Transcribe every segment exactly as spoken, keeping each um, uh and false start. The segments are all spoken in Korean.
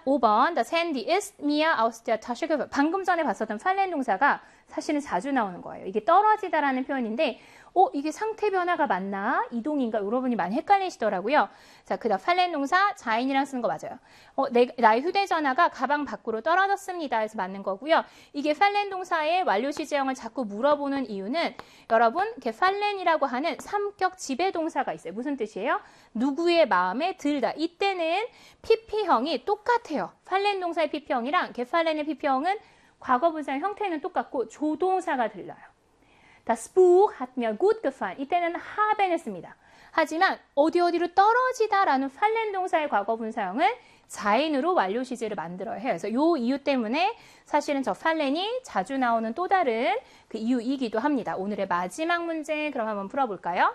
오 번 Das Handy ist mir aus der Tasche gefallen. 방금 전에 봤었던 fallen 동사가 사실은 자주 나오는 거예요. 이게 떨어지다라는 표현인데 어, 이게 상태 변화가 맞나? 이동인가? 여러분이 많이 헷갈리시더라고요. 자, 그 다음 fallen 동사 자인이랑 쓰는 거 맞아요. 어, 내, 나의 휴대전화가 가방 밖으로 떨어졌습니다. 해서 맞는 거고요. 이게 fallen 동사의 완료 시제형을 자꾸 물어보는 이유는 여러분, 이렇게 fallen이라고 하는 삼격 지배 동사가 있어요. 무슨 뜻이에요? 누구의 마음에 들다. 이때는 피피형이 똑같아요. fallen 동사의 피피형이랑 fallen의 피피형은 과거분사의 형태는 똑같고 조동사가 들려요. Das Buch hat mir gut gefallen. 이때는 haben을 씁니다. 하지만 어디 어디로 떨어지다라는 fallen 동사의 과거분사형은 자인으로 완료 시제를 만들어야 해요. 그래서 이 이유 때문에 사실은 저 fallen이 자주 나오는 또 다른 그 이유이기도 합니다. 오늘의 마지막 문제 그럼 한번 풀어볼까요?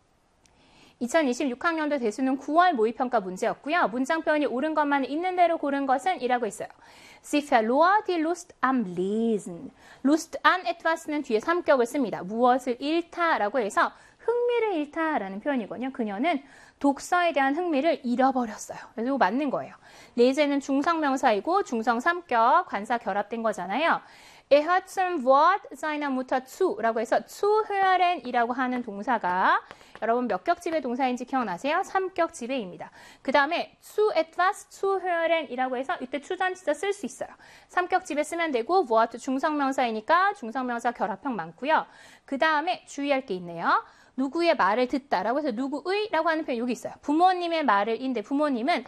이천이십육 학년도 대수능 구월 모의평가 문제였고요. 문장 표현이 옳은 것만 있는 대로 고른 것은 이라고 있어요. Sie verlor die Lust am Lesen. Lust an etwas는 뒤에 삼격을 씁니다. 무엇을 잃다라고 해서 흥미를 잃다라는 표현이거든요. 그녀는 독서에 대한 흥미를 잃어버렸어요. 그래서 이거 맞는 거예요. 레제는 중성명사이고 중성 삼격, 관사 결합된 거잖아요. Er hat zum Wort seiner Mutter zu 라고 해서 zuhören 이라고 하는 동사가 여러분 몇 격 지배 동사인지 기억나세요? 삼격 지배입니다. 그 다음에 zu etwas zuhören 이라고 해서 이때 추전 진짜 쓸 수 있어요. 삼격 지배 쓰면 되고 Wort 중성명사이니까 중성명사 결합형 많고요. 그 다음에 주의할 게 있네요. 누구의 말을 듣다라고 해서 누구의라고 하는 표현 여기 있어요. 부모님의 말을 인데 부모님은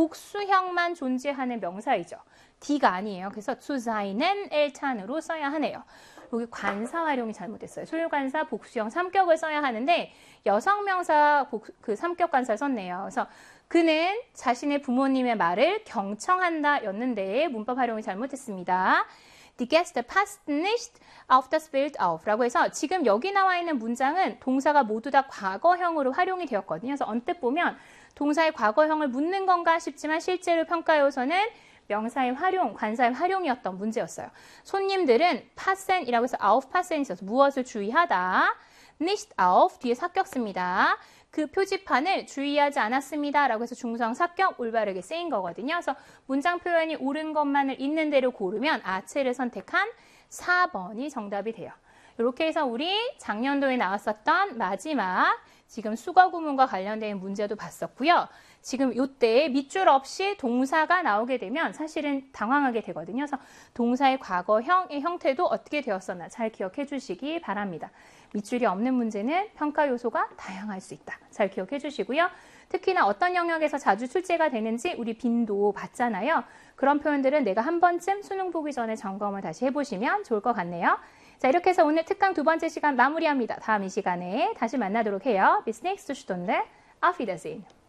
복수형만 존재하는 명사이죠. D가 아니에요. 그래서 zu seinen Eltern으로 써야 하네요. 여기 관사 활용이 잘못됐어요. 소유관사 복수형 삼격을 써야 하는데 여성명사 복, 그 삼격 관사를 썼네요. 그래서 그는 자신의 부모님의 말을 경청한다 였는데 문법 활용이 잘못됐습니다. Die Gäste passten nicht auf das Bild auf 라고 해서 지금 여기 나와 있는 문장은 동사가 모두 다 과거형으로 활용이 되었거든요. 그래서 언뜻 보면 동사의 과거형을 묻는 건가 싶지만 실제로 평가 요소는 명사의 활용, 관사의 활용이었던 문제였어요. 손님들은 passen이라고 해서 auf passen이 있어서 무엇을 주의하다. nicht auf 뒤에 사격 씁니다. 그 표지판을 주의하지 않았습니다. 라고 해서 중성 사격 올바르게 쓰인 거거든요. 그래서 문장 표현이 옳은 것만을 있는 대로 고르면 아체를 선택한 사 번이 정답이 돼요. 이렇게 해서 우리 작년도에 나왔었던 마지막 지금 수거 구문과 관련된 문제도 봤었고요. 지금 이때 밑줄 없이 동사가 나오게 되면 사실은 당황하게 되거든요. 그래서 동사의 과거형의 형태도 어떻게 되었었나 잘 기억해 주시기 바랍니다. 밑줄이 없는 문제는 평가 요소가 다양할 수 있다. 잘 기억해 주시고요. 특히나 어떤 영역에서 자주 출제가 되는지 우리 빈도 봤잖아요. 그런 표현들은 내가 한 번쯤 수능 보기 전에 점검을 다시 해보시면 좋을 것 같네요. 자, 이렇게 해서 오늘 특강 두 번째 시간 마무리합니다. 다음 이 시간에 다시 만나도록 해요. Bis nächste Stunde. Auf Wiedersehen.